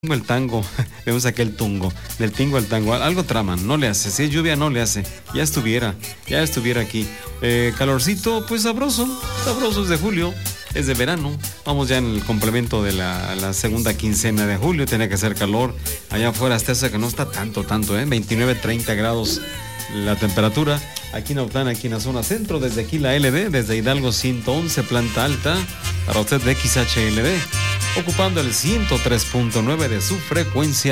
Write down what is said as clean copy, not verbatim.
El tango, vemos aquel tungo, del tingo al tango, algo traman, no le hace, si es lluvia no le hace, ya estuviera aquí. Calorcito, pues sabroso es de julio, es de verano, vamos ya en el complemento de la segunda quincena de julio, tiene que hacer calor, allá afuera hasta eso que no está tanto, 29, 30 grados la temperatura, aquí en Aután, aquí en la zona centro, desde aquí la LD, desde Hidalgo 111, planta alta, para usted de XHLD. Ocupando el 103.9 de su frecuencia.